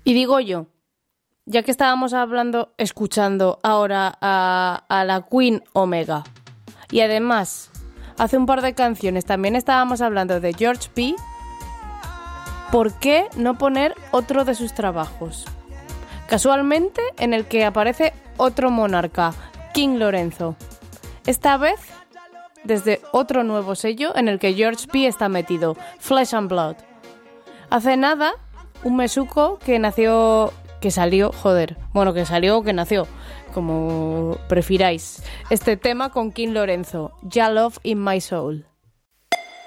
Y digo yo, ya que estábamos escuchando ahora a la Queen Omega, y además, hace un par de canciones también estábamos hablando de George P., ¿por qué no poner otro de sus trabajos? Casualmente, en el que aparece otro monarca, King Lorenzo. Esta vez, desde otro nuevo sello en el que George P. está metido, Flesh and Blood. Hace nada, un mesuco que nació... que nació, como prefiráis. Este tema con King Lorenzo, Ya Love in My Soul.